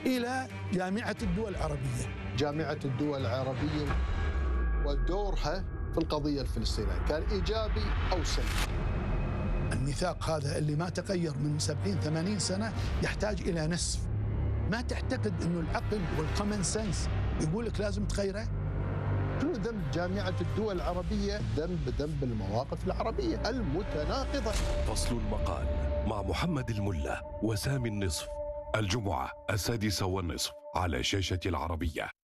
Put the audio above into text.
إلى جامعة الدول العربية. جامعة الدول العربية ودورها في القضية الفلسطينية كان إيجابي أو سلبي؟ الميثاق هذا اللي ما تغير من 70-80 سنة يحتاج إلى نسف. ما تعتقد أنه العقل والكومن سنس يقول لك لازم تغيره؟ شنو ذنب جامعة الدول العربية ذنب المواقف العربية المتناقضة؟ فصل المقال مع محمد الملا وسامي النصف، الجمعة 6:30 على شاشة العربية.